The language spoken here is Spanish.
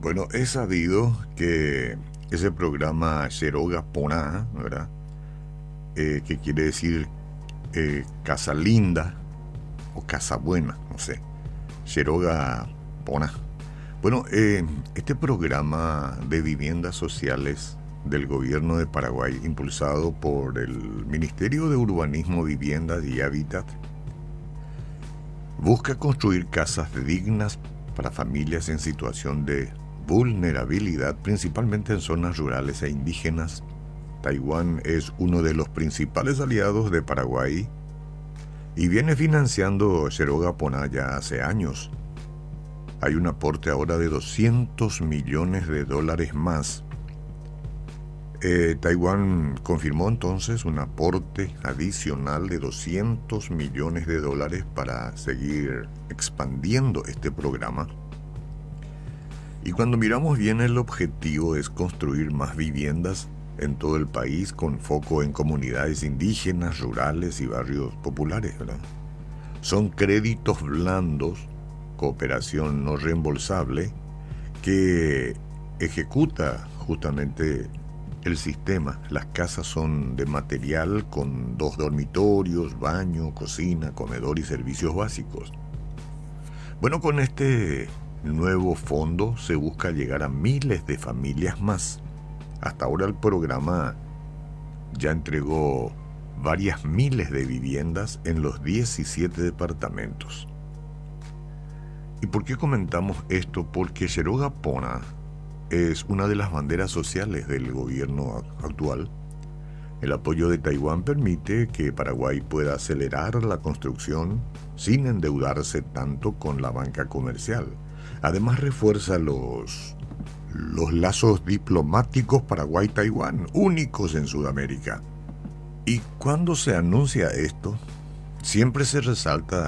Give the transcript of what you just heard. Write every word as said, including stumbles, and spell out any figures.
Bueno, he sabido que ese programa Cheroga Poná, ¿verdad? Eh, que quiere decir eh, Casa Linda o Casa Buena, no sé. Cheroga Poná. Bueno, eh, este programa de viviendas sociales del gobierno de Paraguay, impulsado por el Ministerio de Urbanismo, Viviendas y Hábitat, busca construir casas dignas para familias en situación de vulnerabilidad, principalmente en zonas rurales e indígenas. Taiwán es uno de los principales aliados de Paraguay y viene financiando Cheroga Poná ya hace años. Hay un aporte ahora de doscientos millones de dólares más. Eh, Taiwán confirmó entonces un aporte adicional de doscientos millones de dólares para seguir expandiendo este programa. Y cuando miramos bien, el objetivo es construir más viviendas en todo el país con foco en comunidades indígenas, rurales y barrios populares, ¿verdad? Son créditos blandos, cooperación no reembolsable, que ejecuta justamente el sistema. Las casas son de material con dos dormitorios, baño, cocina, comedor y servicios básicos. Bueno, con este nuevo fondo se busca llegar a miles de familias más. Hasta ahora el programa ya entregó varias miles de viviendas en los diecisiete departamentos. ¿Y por qué comentamos esto? Porque Cheroga Poná es una de las banderas sociales del gobierno actual. El apoyo de Taiwán permite que Paraguay pueda acelerar la construcción sin endeudarse tanto con la banca comercial. Además refuerza los, los lazos diplomáticos Paraguay-Taiwán, únicos en Sudamérica. Y cuando se anuncia esto, siempre se resalta